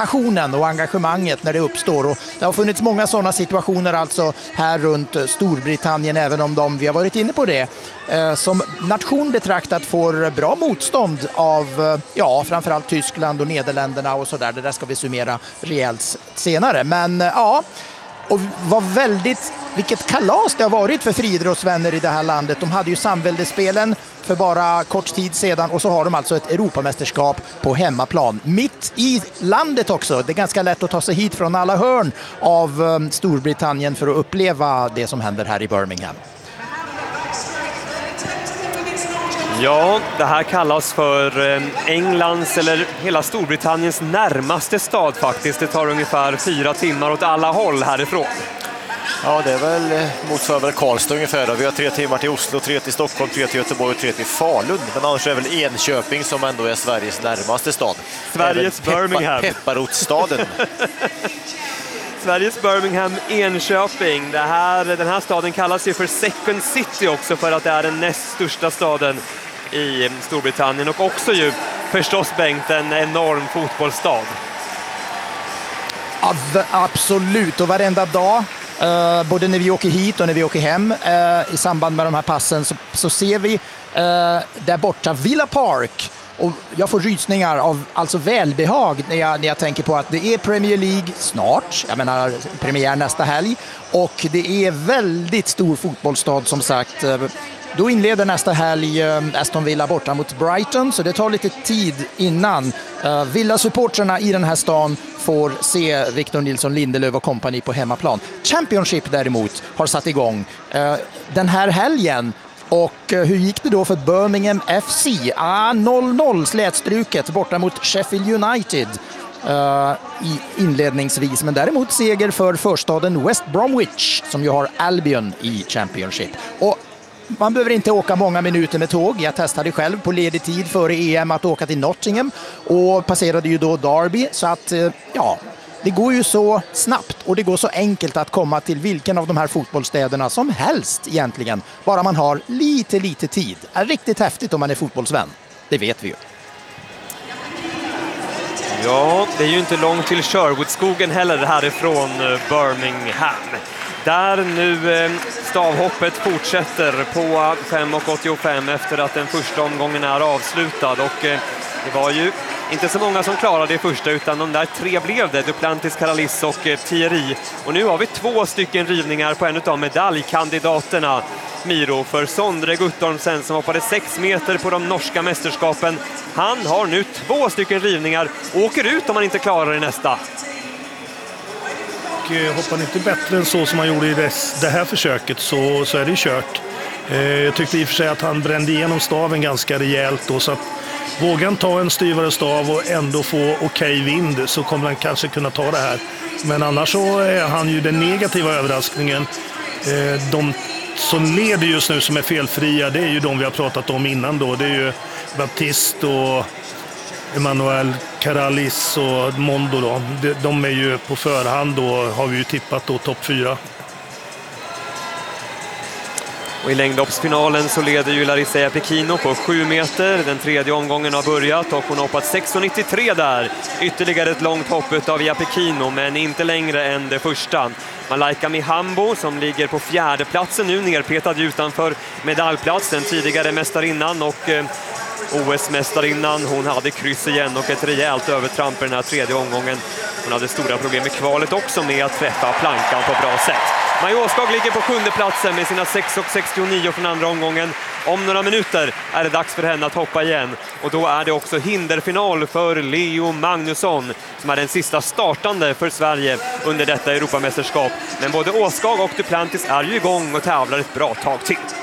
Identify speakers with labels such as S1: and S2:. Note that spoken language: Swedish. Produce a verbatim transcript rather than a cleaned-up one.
S1: passionen och engagemanget när det uppstår. Och det har funnits många sådana situationer alltså här runt Storbritannien, även om de, vi har varit inne på det, eh, som nation betraktat får bra motstånd av eh, ja, framförallt Tyskland och Nederländerna och sådär. Det där ska vi summera rejält senare. Men eh, ja, och var väldigt, vilket kalas det har varit för friidrottsvänner i det här landet. De hade ju samväldespelen för bara kort tid sedan och så har de alltså ett Europamästerskap på hemmaplan. Mitt i landet också. Det är ganska lätt att ta sig hit från alla hörn av Storbritannien för att uppleva det som händer här i Birmingham.
S2: Ja, det här kallas för Englands eller hela Storbritanniens närmaste stad faktiskt. Det tar ungefär fyra timmar åt alla håll härifrån.
S3: Ja, det är väl motsvarande Karlstad ungefär. Vi har tre timmar till Oslo, tre till Stockholm, tre till Göteborg och tre till Falun. Men annars är det väl Enköping som ändå är Sveriges närmaste stad.
S2: Sveriges
S3: Även
S2: Birmingham.
S3: Peppa, Pepparrotsstaden.
S2: Sveriges Birmingham, Enköping. Det här, den här staden kallas ju för Second City också för att det är den näst största staden i Storbritannien. Och också ju förstås, Bengt, en enorm fotbollsstad.
S1: Ja, absolut, och varenda dag. Uh, både när vi åker hit och när vi åker hem uh, i samband med de här passen så, så ser vi uh, där borta Villa Park, och jag får rysningar av alltså välbehag när jag, när jag tänker på att det är Premier League snart, jag menar premiär nästa helg, och det är väldigt stor fotbollsstad som sagt. Uh, Då inleder nästa helg uh, Aston Villa borta mot Brighton, så det tar lite tid innan uh, Villa-supportrarna i den här stan får se Victor Nilsson Lindelöf och kompani på hemmaplan. Championship däremot har satt igång uh, den här helgen. Och uh, hur gick det då för Birmingham F C? Ah, noll noll slätstruket borta mot Sheffield United uh, i inledningsvis. Men däremot seger för förstaden West Bromwich som ju har Albion i Championship. Och man behöver inte åka många minuter med tåg. Jag testade själv på ledig tid före E M att åka till Nottingham och passerade ju då Derby. Så att ja, det går ju så snabbt och det går så enkelt att komma till vilken av de här fotbollsstäderna som helst egentligen. Bara man har lite, lite tid. Det är riktigt häftigt om man är fotbollsvän. Det vet vi ju.
S2: Ja, det är ju inte långt till Sherwoodskogen heller härifrån Birmingham. Där nu stavhoppet fortsätter på fem komma åttiofem efter att den första omgången är avslutad. Och det var ju inte så många som klarade det första, utan de där tre blev det. Duplantis, Karalis och Thierry. Och nu har vi två stycken rivningar på en av medaljkandidaterna. Miro, för Sondre Guttormsen som hoppade sex meter på de norska mästerskapen. Han har nu två stycken rivningar och åker ut om han inte klarar det nästa.
S4: Hoppar han inte bättre än så som han gjorde i det här försöket så, så är det kört. Jag tyckte i och för sig att han brände igenom staven ganska rejält då, så att vågar han ta en styvare stav och ändå få okej vind så kommer han kanske kunna ta det här. Men annars så är han ju den negativa överraskningen. De som leder just nu som är felfria, det är ju de vi har pratat om innan då. Det är ju Baptiste och Emanuel Karalis och Mondo då. De, de är ju på förhand då, har vi ju tippat då topp fyra.
S2: Och i längdhoppsfinalen så leder ju Larissa Iapekino på sju meter. Den tredje omgången har börjat och hon har hoppat sex komma nittiotre där. Ytterligare ett långt hopp av Iapekino, men inte längre än det första. Malaika Mihambo som ligger på fjärde platsen nu, nerpetad utanför medaljplats, den tidigare mästarinnan och eh, O S-mästarinnan. Hon hade kryss igen och ett rejält övertramp i den här tredje omgången. Hon hade stora problem i kvalet också med att träffa plankan på bra sätt. Maja Åskog ligger på sjunde platsen med sina sex komma sextionio från andra omgången. Om några minuter är det dags för henne att hoppa igen. Och då är det också hinderfinal för Leo Magnusson som är den sista startande för Sverige under detta Europamästerskap. Men både Åskog och Duplantis är ju igång och tävlar ett bra tag till.